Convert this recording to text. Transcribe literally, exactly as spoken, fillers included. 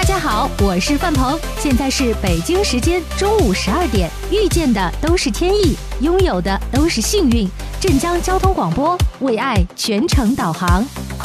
家好，我是范鹏，现在是北京时间中午十二点。遇见的都是天意，拥有的都是幸运。镇江交通广播为爱全程导航。